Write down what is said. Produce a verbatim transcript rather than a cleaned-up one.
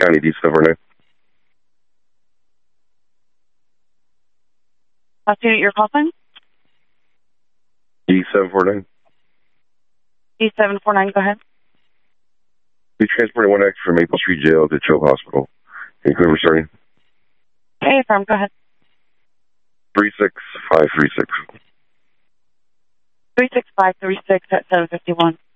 County, D seven four nine. Last unit, your call sign? D seven four nine. D seven four nine, go ahead. We transported one X from Maple Street Jail to Choke Hospital. Vancouver starting. Hey, firm, go ahead. three six five three six. three six five three six at seven fifty-one.